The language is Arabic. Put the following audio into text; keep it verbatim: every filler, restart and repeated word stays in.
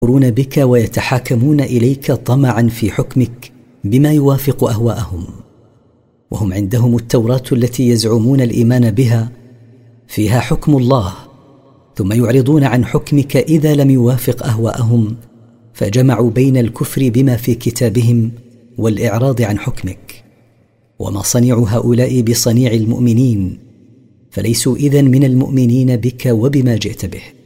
يأمرون بك ويتحاكمون إليك طمعا في حكمك بما يوافق أهواءهم، وهم عندهم التوراة التي يزعمون الإيمان بها فيها حكم الله، ثم يعرضون عن حكمك إذا لم يوافق أهواءهم، فجمعوا بين الكفر بما في كتابهم والإعراض عن حكمك. وما صنيع هؤلاء بصنيع المؤمنين، فليسوا إذن من المؤمنين بك وبما جئت به.